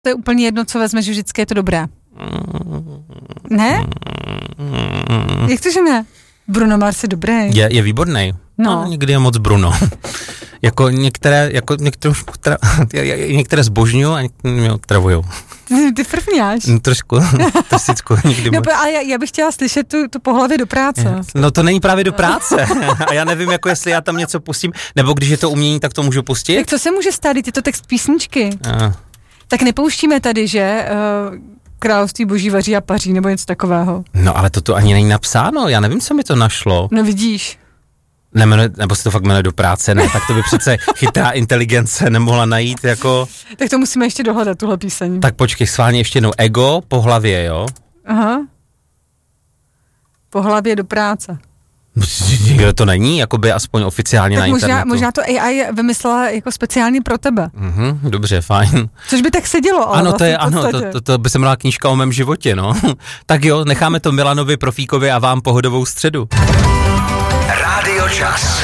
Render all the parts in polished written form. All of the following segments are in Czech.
To je úplně jedno, co vezmeš, že vždycky je to dobré. Ne? Jak to, že ne? Bruno Mars je dobrý. Je výborný. No. Někdy je moc Bruno. některé zbožňují a některé otravujou. Ty prvňáš. Trošku. No, ale já bych chtěla slyšet tu pohlavě do práce. No to není právě do práce. A já nevím, jako jestli já tam něco pustím, nebo když je to umění, tak to můžu pustit. Tak co se může stát, je to text písničky. Tak nepouštíme tady, že Království boží vaří a paří, nebo něco takového. No ale to tu ani není napsáno, já nevím, co mi to našlo. No vidíš. Nebo se to fakt jmenuje do práce, ne? Tak to by přece chytrá inteligence nemohla najít jako... Tak to musíme ještě dohledat, tuhle píseň. Tak počkej, schválně ještě jednou. Ego po hlavě, jo? Aha. Po hlavě do práce. To není, jakoby aspoň oficiálně tak na internetu. Možná to AI vymyslela jako speciálně pro tebe. Dobře, fajn. Což by tak sedělo, ale ano, vlastně to by se měla knížka o mém životě, no. Tak jo, necháme to Milanovi, Profíkovi a vám pohodovou středu. Rádio Čas.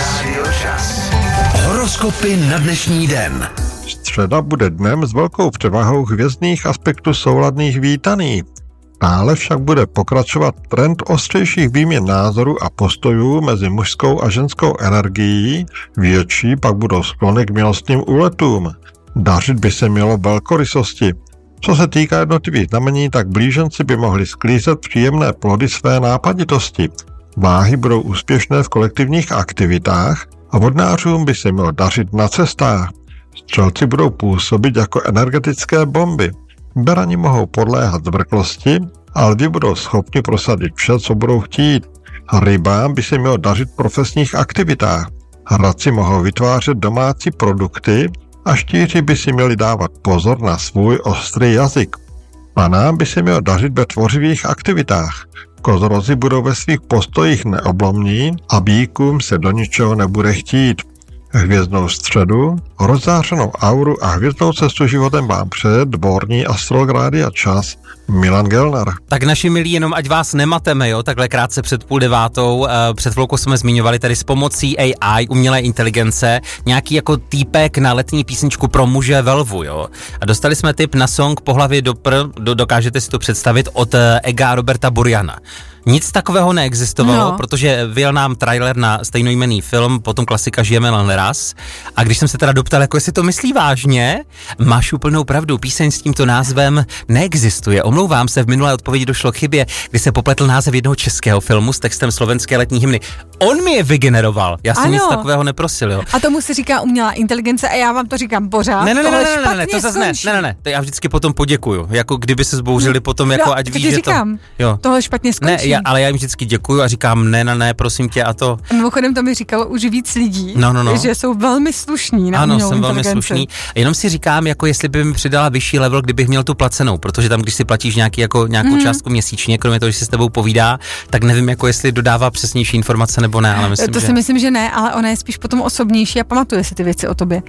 Horoskopy na dnešní den. Středa bude dnem s velkou převahou hvězdných aspektů souladných vítaný. Dále však bude pokračovat trend ostřejších výměn názorů a postojů mezi mužskou a ženskou energií, větší pak budou sklony k milostným úletům. Dařit by se mělo velkorysosti. Co se týká jednotlivých znamení, tak blíženci by mohli sklízet příjemné plody své nápaditosti. Váhy budou úspěšné v kolektivních aktivitách a vodnářům by se mělo dařit na cestách. Střelci budou působit jako energetické bomby. Berani mohou podléhat zvrklosti, ale lvi budou schopni prosadit vše, co budou chtít. Rybám by se mělo dařit v profesních aktivitách. Hradci mohou vytvářet domácí produkty a štíři by si měli dávat pozor na svůj ostrý jazyk. Panám by se mělo dařit ve tvořivých aktivitách. Kozorozi budou ve svých postojích neoblomní a býkům se do ničeho nebude chtít. Hvězdnou středu, rozzářenou auru a hvězdnou cestu životem vám před dvorní astrolog Rádia Čas Milan Gelnar. Tak naši milí, jenom ať vás nemateme, jo, takhle krátce před 8:30, před chvilkou jsme zmiňovali tady s pomocí AI, umělé inteligence, nějaký jako týpek na letní písničku pro muže ve lvu, jo. A dostali jsme tip na song Po hlavě dokážete si to představit od Ega Roberta Buriana. Nic takového neexistovalo, protože vyjel nám trailer na stejnojmenný film, potom klasika Žijeme len raz. A když jsem se teda doptal, jako jestli to myslí vážně, máš úplnou pravdu, píseň s tímto názvem neexistuje. Omlouvám se, v minulé odpovědi došlo k chybě, kdy se popletl název jednoho českého filmu s textem slovenské letní hymny. On mi je vygeneroval, já jsem nic takového neprosil, jo. A tomu se říká umělá inteligence a já vám to říkám pořád. Ne, to zase ne, to já vždycky potom poděkuju, jako kdyby se zbouřili potom, jako ať víš, že to... Jo. Tohle špatně skončí. Ne, ale já jim vždycky děkuju a říkám ne, prosím tě a to. Mimochodem to mi říkalo už víc lidí, že jsou velmi slušní na umělou jsem velmi slušný. Jenom si říkám, jako jestli by mi přidala vyšší level, kdybych měl tu placenou, protože tam, když si platíš nějakou částku měsíčně, kromě toho, že si s tebou povídá, tak nevím, jako jestli dodává přesnější informace nebo ne, ale myslím, že ne, ale ona je spíš potom osobnější a pamatuje si ty věci o tobě.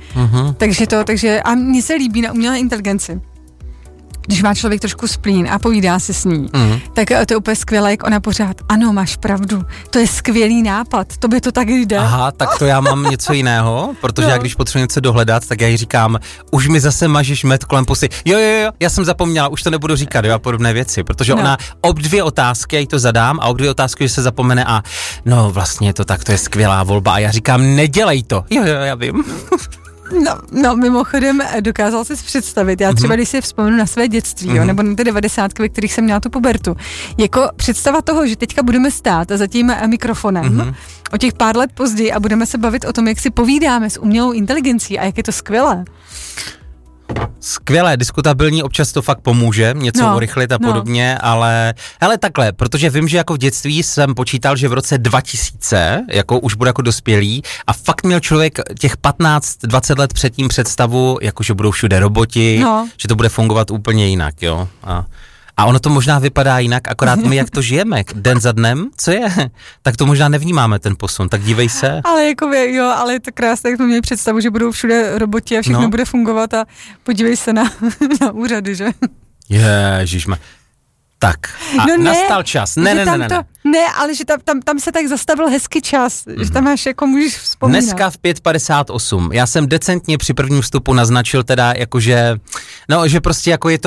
Takže a mně se líbí na umělé inteligenci. Když má člověk trošku splín a povídá se s ní, tak to je úplně skvělé, jak ona pořád, ano, máš pravdu, to je skvělý nápad, tobě to tak jde. Aha, tak to já mám něco jiného, protože já když potřebuji něco dohledat, tak já jí říkám, už mi zase mažeš med kolem pusy. Jo, já jsem zapomněla, už to nebudu říkat, jo, a podobné věci, protože ona ob 2 otázky, já jí to zadám a ob 2 otázky, že se zapomene a no vlastně to tak, to je skvělá volba a já říkám, nedělej to. Jo, já vím. No, mimochodem dokázal jsi představit, já třeba když si vzpomenu na své dětství, jo, nebo na ty 90, ve kterých jsem měla tu pubertu, jako představa toho, že teďka budeme stát za tím mikrofonem o těch pár let později a budeme se bavit o tom, jak si povídáme s umělou inteligencí a jak je to skvělé. Skvělé, diskutabilní, občas to fakt pomůže, něco urychlit a podobně, ale takhle, protože vím, že jako v dětství jsem počítal, že v roce 2000, jako už bude jako dospělý a fakt měl člověk těch 15-20 let předtím představu, jako že budou všude roboti, že to bude fungovat úplně jinak, jo. A ono to možná vypadá jinak, akorát my, jak to žijeme, den za dnem, co je, tak to možná nevnímáme ten posun, tak dívej se. Ale jako ale je to krásné, jak jsme měli představu, že budou všude roboti a všechno bude fungovat a podívej se na úřady, že? Ježišme. Tak, a nastal čas. Ne. Ne, ale že tam se tak zastavil hezky čas, že tam máš jako můžeš vzpomínat. Dneska v 5:58. Já jsem decentně při prvním vstupu naznačil teda jakože, no, že prostě jako je to